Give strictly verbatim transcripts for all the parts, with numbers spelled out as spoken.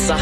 Radiossa.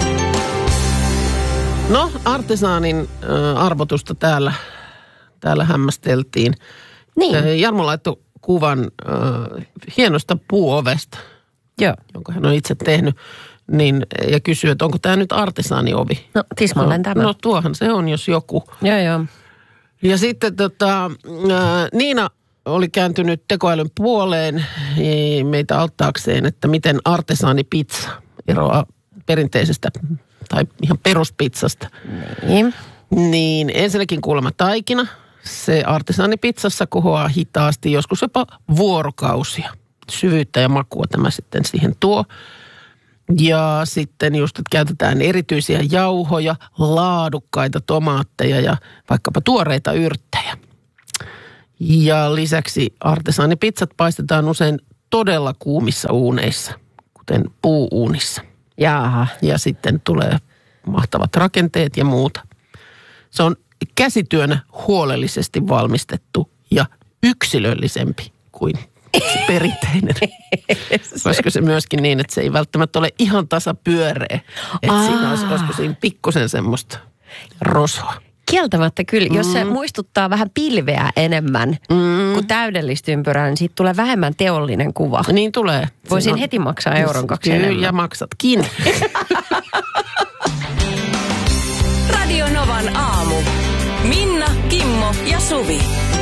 No, artesaanin äh, arvotusta täällä, täällä hämmästeltiin. Niin. Äh, Jarmo laittoi kuvan äh, hienosta puuovesta, Joo. jonka hän on itse tehnyt, niin, ja kysyi, että onko tämä nyt artesaaniovi. No, tismalleen no, tämä. No, tuohan se on, jos joku. Joo, joo. Ja sitten tota, äh, Niina oli kääntynyt tekoälyn puoleen meitä auttaakseen, että miten artesaanipizza eroaa perinteisestä tai ihan peruspizzasta. Niin. Niin ensinnäkin kuulemma taikina. Se artesaanipizzassa kohoaa hitaasti, joskus jopa vuorokausia. Syvyyttä ja makua tämä sitten siihen tuo. Ja sitten just, että käytetään erityisiä jauhoja, laadukkaita tomaatteja ja vaikkapa tuoreita yrttejä. Ja lisäksi artesaanipizzat paistetaan usein todella kuumissa uuneissa, kuten puuuunissa. Jaaha. Ja sitten tulee mahtavat rakenteet ja muuta. Se on käsityönä huolellisesti valmistettu ja yksilöllisempi kuin se perinteinen. Koska se myöskin niin, että se ei välttämättä ole ihan tasapyöreä. Että siinä olisi, olisiko siinä pikkusen semmoista roshoa. Kieltämättä kyllä. Mm. Jos se muistuttaa vähän pilveä enemmän mm. kuin täydellistä ympyrää, niin siitä tulee vähemmän teollinen kuva. Niin tulee. Voisin on... heti maksaa euron kaksi Kyllä, enemmän. ja maksatkin. Radio Novan aamu. Minna, Kimmo ja Suvi.